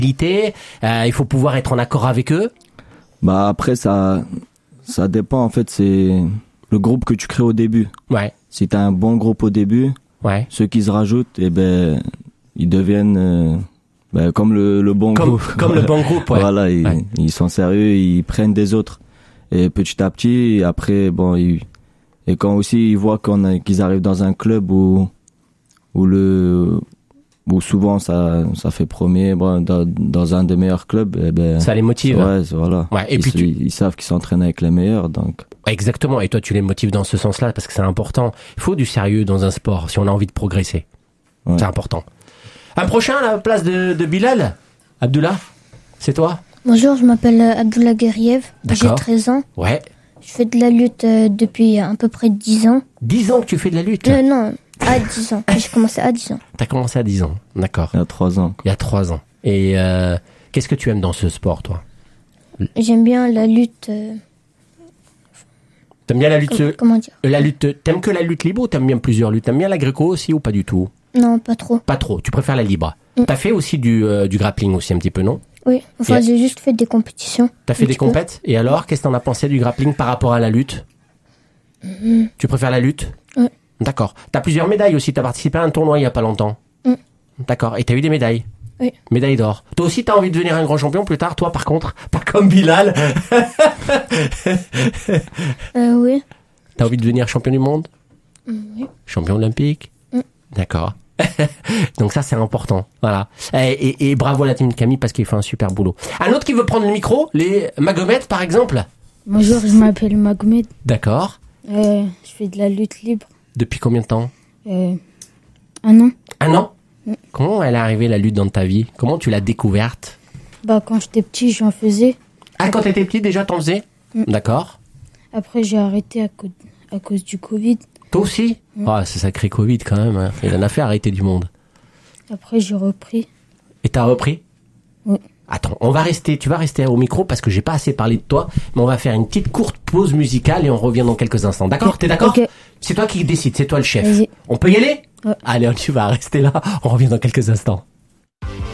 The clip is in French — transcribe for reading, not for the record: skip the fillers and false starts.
Il faut pouvoir être en accord avec eux. Bah après ça dépend en fait, c'est le groupe que tu crées au début. Ouais. Si t'as un bon groupe au début, ceux qui se rajoutent, ils deviennent comme le bon groupe. Comme le bon groupe, ouais. Voilà, ils sont sérieux, ils prennent des autres. Et petit à petit, après, et quand aussi ils voient qu'ils arrivent dans un club où souvent ça fait premier, dans un des meilleurs clubs, ça les motive. Ouais, voilà. Ouais, et puis ils savent qu'ils s'entraînent avec les meilleurs, donc. Exactement. Et toi, tu les motives dans ce sens-là parce que c'est important. Il faut du sérieux dans un sport si on a envie de progresser. Ouais. C'est important. Un prochain à la place de Bilal. Abdullah, c'est toi? Bonjour, je m'appelle Abdullah Guerriev. J'ai 13 ans. Ouais. Je fais de la lutte depuis à peu près 10 ans. 10 ans que tu fais de la lutte? Non, à 10 ans. J'ai commencé à 10 ans. T'as commencé à 10 ans, d'accord. Il y a 3 ans. Il y a 3 ans. Et qu'est-ce que tu aimes dans ce sport, toi? J'aime bien la lutte... T'aimes bien la lutte... Comment dire? La lutte... T'aimes que la lutte libre ou t'aimes bien plusieurs luttes? T'aimes bien la gréco aussi ou pas du tout? Non, pas trop. Pas trop, tu préfères la libre. T'as fait aussi du grappling aussi un petit peu, non? Oui, j'ai juste fait des compétitions. T'as fait des compètes? Et alors, qu'est-ce que t'en as pensé du grappling par rapport à la lutte? Tu préfères la lutte? Oui. D'accord. T'as plusieurs médailles aussi, t'as participé à un tournoi il y a pas longtemps. D'accord. Et t'as eu des médailles? Oui. Médaille d'or. Toi aussi, t'as envie de devenir un grand champion plus tard, toi par contre? Pas comme Bilal. Oui. T'as envie de devenir champion du monde? Oui. Champion olympique? D'accord. Donc ça, c'est important. Voilà. Et bravo à la team Camille parce qu'il fait un super boulot. Un autre qui veut prendre le micro? Magomed, par exemple? Bonjour, je m'appelle Magomed. D'accord. Je fais de la lutte libre. Depuis combien de temps? 1 an. 1 an? Comment elle est arrivée, la lutte, dans ta vie? Comment tu l'as découverte? Quand j'étais petit, j'en faisais. Ah, quand t'étais petit, déjà, t'en faisais? D'accord. Après, j'ai arrêté à cause du Covid. Toi aussi? Ah, c'est sacré Covid, quand même. Hein. Il en a fait arrêter du monde. Après, j'ai repris. Et t'as repris? Oui. Attends, tu vas rester au micro parce que j'ai pas assez parlé de toi, mais on va faire une petite courte pause musicale et on revient dans quelques instants. D'accord? T'es d'accord? Okay. C'est toi qui décides, c'est toi le chef. Vas-y. On peut y aller? Ouais. Allez, tu vas rester là, on revient dans quelques instants.